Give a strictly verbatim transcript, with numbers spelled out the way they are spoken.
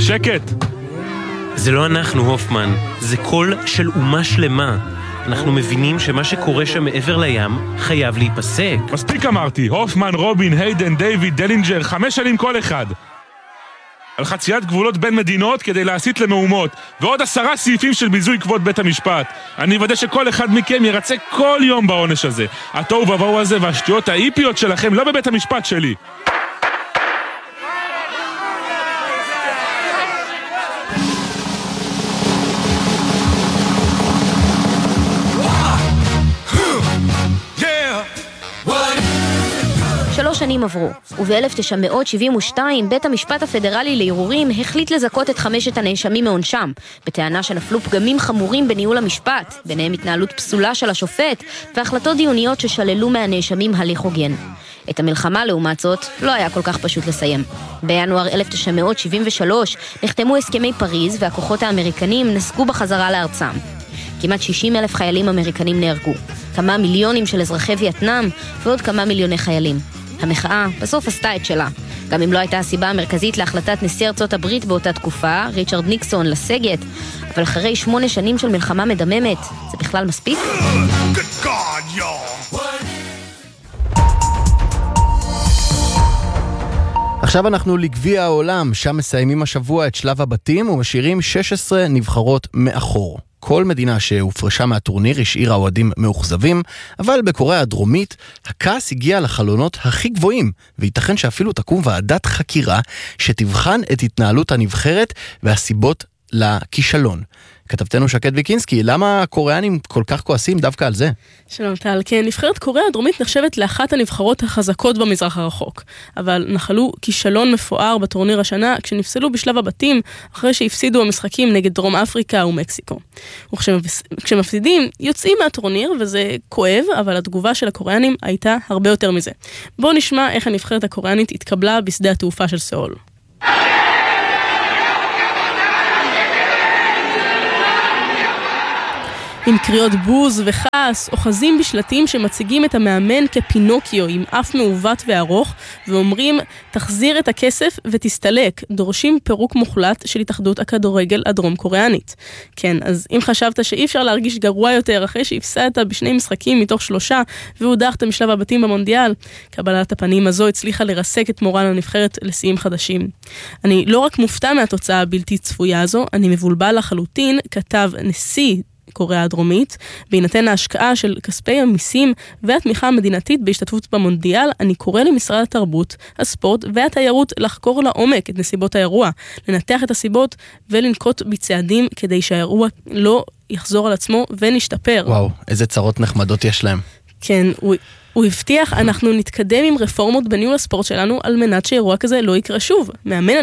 שקט. זה לא אנחנו, הופמן. זה קול של אומה שלמה. אנחנו מבינים שמה שקורה שם מעבר לים חייב להיפסק. מספיק אמרתי. הופמן, רובין, היידן, דיוויד, דלינג'ר, חמש שנים כל אחד. על חציית גבולות בין מדינות כדי להסית למהומות, ועוד עשרה סעיפים של ביזוי כבוד בית המשפט. אני אוודא שכל אחד מכם ירצה כל יום בעונש הזה. התוהו ובוהו הזה והשטויות האיפיות שלכם לא בבית המשפט שלי. שלוש שנים עברו, וב-אלף תשע מאות שבעים ושתיים בית המשפט הפדרלי לערעורים החליט לזכות את חמשת הנאשמים מעונשם, בטענה שנפלו פגמים חמורים בניהול המשפט, ביניהם התנהלות פסולה של השופט, והחלטות דיוניות ששללו מהנאשמים הליך הוגן. את המלחמה לעומת זאת לא היה כל כך פשוט לסיים. בינואר אלף תשע מאות שבעים ושלוש נחתמו הסכמי פריז והכוחות האמריקנים נסקו בחזרה לארצם. כמעט שישים אלף חיילים אמריקנים נהרגו, כמה מיליונים של אזרחי וייטנאם ועוד כמה מיליוני חיילים. המחאה בסוף עשתה את שלה, גם אם לא הייתה הסיבה המרכזית להחלטת נשיא ארצות הברית באותה תקופה, ריצ'רד ניקסון, לסגת, אבל אחרי שמונה שנים של מלחמה מדממת, זה בכלל מספיק? עכשיו אנחנו לגביע העולם, שם מסיימים השבוע את שלב הבתים ומשאירים שש עשרה נבחרות מאחור. כל מדינה שהופרשה מהטורניר השאירה אוהדים מאוכזבים, אבל בקוריאה הדרומית הכעס הגיע לחלונות הכי גבוהים, וייתכן שאפילו תקום ועדת חקירה שתבחן את התנהלות הנבחרת והסיבות לכישלון. כתבתנו שקד ויקינסקי, למה הקוריאנים כל כך כועסים דווקא על זה? שלום טל, כן, נבחרת קוריאה הדרומית נחשבת לאחת הנבחרות החזקות במזרח הרחוק, אבל נחלו כישלון מפואר בטורניר השנה כשנפסלו בשלב הבתים אחרי שהפסידו המשחקים נגד דרום אפריקה ומקסיקו. וכשמפסידים יוצאים מהטורניר וזה כואב, אבל התגובה של הקוריאנים הייתה הרבה יותר מזה. בואו נשמע איך הנבחרת הקוריאנית התקבלה בשדה התעופה של סאול. עם קריאות בוז וכעס, אוחזים בשלטים שמציגים את המאמן כפינוקיו עם אף מעוות וארוך, ואומרים, תחזיר את הכסף ותסתלק, דורשים פירוק מוחלט של התאחדות הכדורגל הדרום קוריאנית. כן, אז אם חשבת שאי אפשר להרגיש גרוע יותר אחרי שהפסדת בשני משחקים מתוך שלושה, והודחת משלב הבתים במונדיאל, קבלת הפנים הזו הצליחה לרסק את מורל הנבחרת לשיאים חדשים. אני לא רק מופתע מהתוצאה הבלתי צפויה הזו, אני מבולבל לחלוטין, כתב נשיא קוריאה הדרומית, בהינתן ההשקעה של כספי המיסים והתמיכה המדינתית בהשתתפות במונדיאל, אני קורא למשרד התרבות, הספורט והתיירות לחקור לעומק את נסיבות האירוע, לנתח את הסיבות ולנקוט בצעדים כדי שהאירוע לא יחזור על עצמו ונשתפר. וואו, איזה צרות נחמדות יש להם. כן, הוא... הוא הבטיח, אנחנו נתקדם עם רפורמות בניהול הספורט שלנו על מנת שאירוע כזה לא יקרה שוב. מאמן